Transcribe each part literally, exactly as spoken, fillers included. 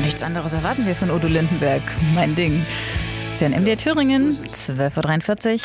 nichts anderes erwarten wir von Udo Lindenberg. Mein Ding. C N M D Thüringen, zwölf Uhr dreiundvierzig.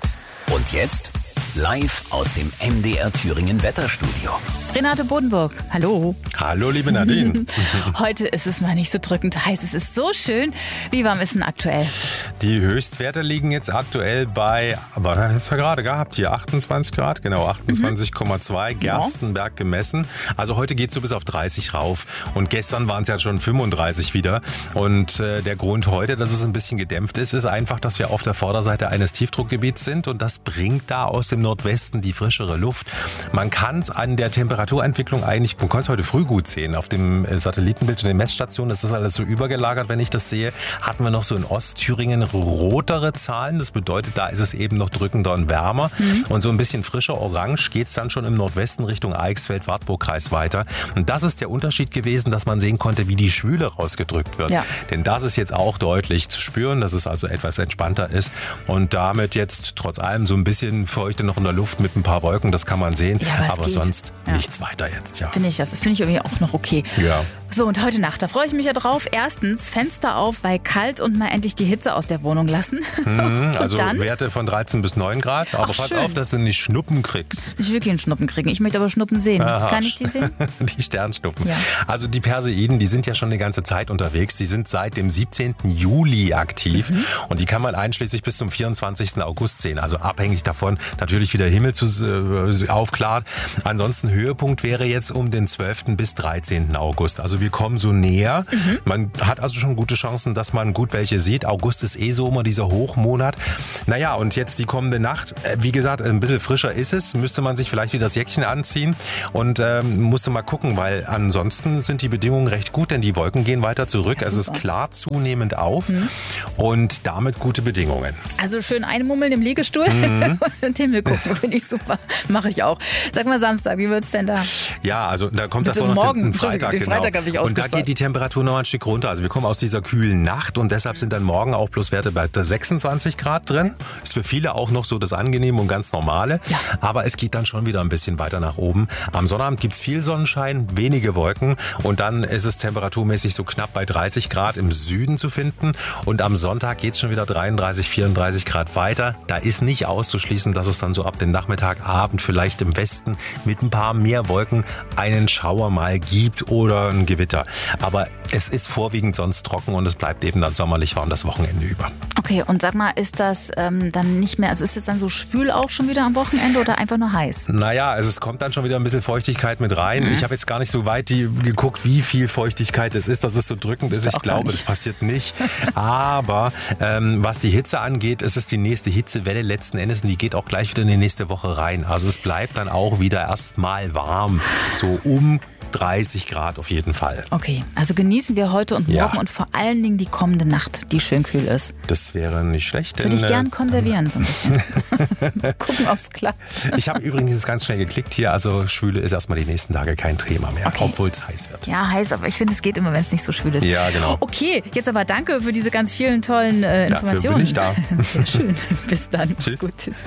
Und jetzt live aus dem M D R Thüringen Wetterstudio. Renate Bodenburg, hallo. Hallo, liebe Nadine. Heute ist es mal nicht so drückend heiß. Es ist so schön. Wie warm ist denn aktuell? Die Höchstwerte liegen jetzt aktuell bei, was hat es ja gerade gehabt hier, achtundzwanzig Grad, genau, achtundzwanzig Komma zwei, mhm. Gerstenberg gemessen. Also heute geht es so bis auf dreißig rauf. Und gestern waren es ja schon fünfunddreißig wieder. Und äh, der Grund heute, dass es ein bisschen gedämpft ist, ist einfach, dass wir auf der Vorderseite eines Tiefdruckgebiets sind. Und das bringt da aus dem Nordwesten die frischere Luft. Man kann es an der Temperaturentwicklung eigentlich, man kann es heute früh gut sehen. Auf dem Satellitenbild und den Messstationen ist das alles so übergelagert, wenn ich das sehe. Hatten wir noch so in Ostthüringen rotere Zahlen. Das bedeutet, da ist es eben noch drückender und wärmer. Mhm. Und so ein bisschen frischer orange geht es dann schon im Nordwesten Richtung Eichsfeld, Wartburg-Kreis weiter. Und das ist der Unterschied gewesen, dass man sehen konnte, wie die Schwüle rausgedrückt wird. Ja. Denn das ist jetzt auch deutlich zu spüren, dass es also etwas entspannter ist. Und damit jetzt trotz allem so ein bisschen Feuchte noch in der Luft mit ein paar Wolken, das kann man sehen. Ja, aber aber geht. sonst ja. nichts weiter jetzt. Ja. Finde ich, das finde ich irgendwie auch noch okay. Ja. So, und heute Nacht, da freue ich mich ja drauf. Erstens, Fenster auf, weil kalt und mal endlich die Hitze aus der Wohnung lassen. Mhm, also dann, Werte von dreizehn bis neun Grad. Aber ach, pass schön. auf, dass du nicht Schnuppen kriegst. Ich will keinen Schnuppen kriegen. Ich möchte aber Schnuppen sehen. Aha. Kann ich die sehen? Die Sternschnuppen. Ja. Also die Perseiden, die sind ja schon eine ganze Zeit unterwegs. Die sind seit dem siebzehnten Juli aktiv. Mhm. Und die kann man einschließlich bis zum vierundzwanzigsten August sehen. Also abhängig davon natürlich, wie der Himmel zu, äh, aufklart. Ansonsten Höhepunkt wäre jetzt um den zwölften bis dreizehnten August. Also wir kommen so näher. Mhm. Man hat also schon gute Chancen, dass man gut welche sieht. August ist eh so immer dieser Hochmonat. Naja, und jetzt die kommende Nacht. Wie gesagt, ein bisschen frischer ist es. Müsste man sich vielleicht wieder das Jäckchen anziehen und ähm, musste mal gucken, weil ansonsten sind die Bedingungen recht gut, denn die Wolken gehen weiter zurück. Es ist klar zunehmend auf mhm. und damit gute Bedingungen. Also schön einmummeln im Liegestuhl mhm. und den Himmel gucken, finde ich super. Mache ich auch. Sag mal Samstag, wie wird's denn da? Ja, also da kommt also davor noch morgen, den Freitag. Den genau. Freitag habe ich und da geht die Temperatur noch ein Stück runter. Also wir kommen aus dieser kühlen Nacht und deshalb sind dann morgen auch Pluswerte bei sechsundzwanzig Grad drin. Ist für viele auch noch so das Angenehme und ganz Normale. Ja. Aber es geht dann schon wieder ein bisschen weiter nach oben. Am Sonnabend gibt es viel Sonnenschein, wenige Wolken und dann ist es temperaturmäßig so knapp bei dreißig Grad im Süden zu finden. Und am Sonntag geht es schon wieder dreiunddreißig, vierunddreißig Grad weiter. Da ist nicht auszuschließen, dass es dann so ab dem Nachmittag, Abend vielleicht im Westen mit ein paar mehr Wolken einen Schauer mal gibt oder ein Gewitter. Aber es ist vorwiegend sonst trocken und es bleibt eben dann sommerlich warm das Wochenende über. Okay, und sag mal, ist das ähm, dann nicht mehr, also ist es dann so schwül auch schon wieder am Wochenende oder einfach nur heiß? Naja, also es kommt dann schon wieder ein bisschen Feuchtigkeit mit rein. Mhm. Ich habe jetzt gar nicht so weit die, geguckt, wie viel Feuchtigkeit es ist, dass es so drückend ist. Ich glaube, das passiert nicht. Aber ähm, was die Hitze angeht, es ist die nächste Hitzewelle letzten Endes und die geht auch gleich wieder in die nächste Woche rein. Also es bleibt dann auch wieder erstmal warm. So um dreißig Grad auf jeden Fall. Okay, also genießen wir heute und morgen ja. und vor allen Dingen die kommende Nacht, die schön kühl ist. Das wäre nicht schlecht. Würde ich gern konservieren so ein bisschen. Gucken, ob es klappt. Ich habe übrigens ganz schnell geklickt hier, also Schwüle ist erstmal die nächsten Tage kein Thema mehr, okay. Obwohl es heiß wird. Ja, heiß, aber ich finde, es geht immer, wenn es nicht so schwül ist. Ja, genau. Okay, jetzt aber danke für diese ganz vielen tollen äh, Informationen. Dafür bin ich da. Sehr schön. Bis dann. Tschüss. Gut, tschüss.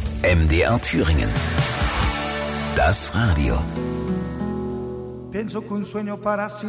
M D R Thüringen. Das Radio. Pienso que un sueño para siempre.